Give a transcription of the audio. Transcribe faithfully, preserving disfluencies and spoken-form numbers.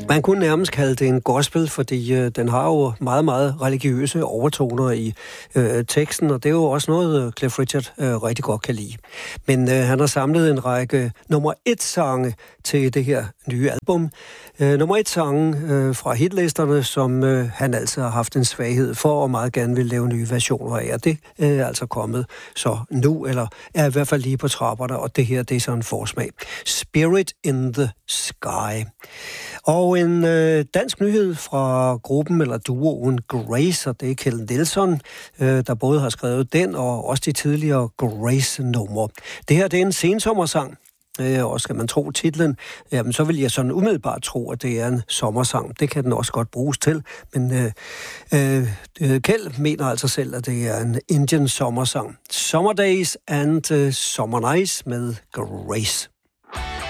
Man kunne nærmest kalde det en gospel, fordi øh, den har jo meget, meget religiøse overtoner i øh, teksten, og det er jo også noget, Cliff Richard øh, rigtig godt kan lide. Men øh, han har samlet en række nummer et sange til det her nye album. Øh, nummer et sange øh, fra hitlisterne, som øh, han altså har haft en svaghed for, og meget gerne vil lave nye versioner af. Og det øh, er altså kommet så nu, eller er i hvert fald lige på trapperne, og det her, det er sådan en forsmag. Spirit in the Sky. Og en øh, dansk nyhed fra gruppen eller duoen Grace, og det er Kjeld Nielsen, øh, der både har skrevet den og også de tidligere Grace-numre. Det her, det er en sensommersang, øh, og skal man tro titlen, jamen så vil jeg sådan umiddelbart tro, at det er en sommersang. Det kan den også godt bruges til, men øh, øh, Kjeld mener altså selv, at det er en Indian sommersang. Summer Days and uh, Summer Nights med Grace.